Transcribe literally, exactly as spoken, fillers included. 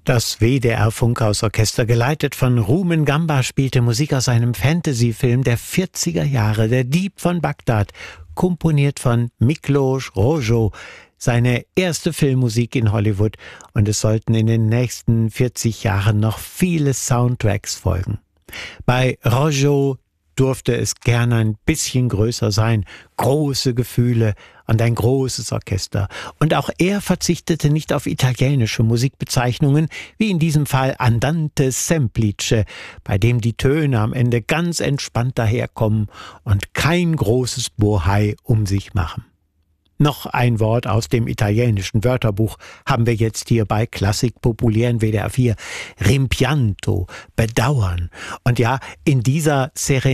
Das W D R-Funkhausorchester, geleitet von Rumen Gamba, spielte Musik aus einem Fantasy-Film der vierziger Jahre, Der Dieb von Bagdad, komponiert von Miklos Rozsa, seine erste Filmmusik in Hollywood, und es sollten in den nächsten vierzig Jahren noch viele Soundtracks folgen. Bei Rozsa durfte es gern ein bisschen größer sein, große Gefühle und ein großes Orchester. Und auch er verzichtete nicht auf italienische Musikbezeichnungen, wie in diesem Fall Andante semplice, bei dem die Töne am Ende ganz entspannt daherkommen und kein großes Bohai um sich machen. Noch ein Wort aus dem italienischen Wörterbuch haben wir jetzt hier bei Klassik populär in W D R vier. Rimpianto, Bedauern. Und ja, in dieser Serie